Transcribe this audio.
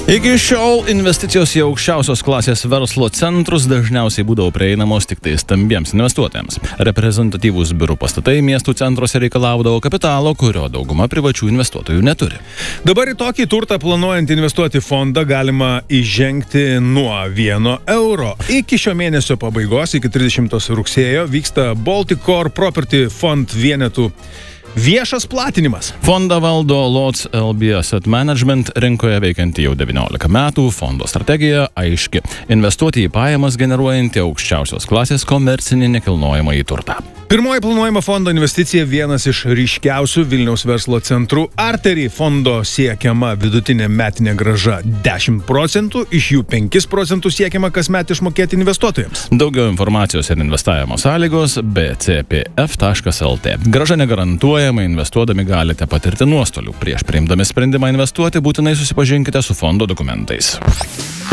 Iki šiol investicijos į aukščiausios klasės verslo centrus dažniausiai būdavo prieinamos tik tai stambiems investuotojams. Reprezentatyvūs biurų pastatai miestų centruose reikalaudavo kapitalo, kurio dauguma privačių investuotojų neturi. Dabar į tokį turtą planuojant investuoti fondą galima įžengti nuo 1 euro. Iki šio mėnesio pabaigos, iki 30 rugsėjo, vyksta Baltic Core Property Fund vienetų viešas platinimas. Fondą valdo Lots LB Asset Management, rinkoje veikianti jau 19 metų, fondo strategija aiški – investuoti į pajamas generuojantį aukščiausios klasės komercinį nekilnojamąjį turtą. Pirmoji planuojama fondo investicija vienas iš ryškiausių Vilniaus verslo centrų Artery. Fondo siekiama vidutinė metinė grąža 10%, iš jų 5% siekiama kasmet išmokėti investuotojams. Daugiau informacijos ir investavimo sąlygos bcpf.lt. Grąža negarantuojama, investuodami galite patirti nuostolių. Prieš priimdami sprendimą investuoti būtinai susipažinkite su fondo dokumentais.